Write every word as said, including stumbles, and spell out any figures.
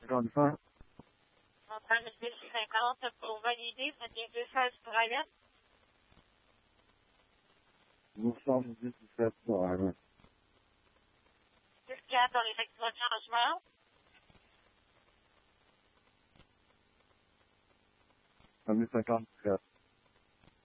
cinquante-cinq. trente mille cinquante pour valider, ça vient deux seize pour Alette. deux cent dix-sept pour Alette. six quatre dans l'effectuation de changement. cent cinquante-sept.